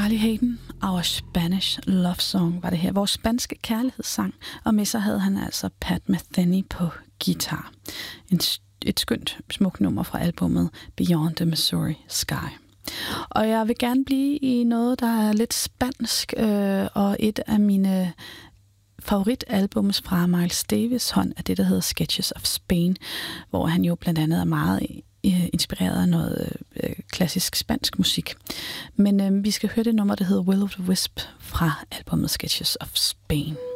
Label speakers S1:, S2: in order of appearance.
S1: Charlie Haden, Our Spanish Love Song var det her. Vores spanske kærlighedssang. Og med så havde han altså Pat Metheny på guitar. Et skønt, smukt nummer fra albumet Beyond the Missouri Sky. Og jeg vil gerne blive i noget, der er lidt spansk, og et af mine favoritalbums fra Miles Davis hånd er det, der hedder Sketches of Spain, hvor han jo blandt andet er meget inspireret af noget klassisk spansk musik. Men vi skal høre det nummer, der hedder Will of the Wisp fra albumet Sketches of Spain.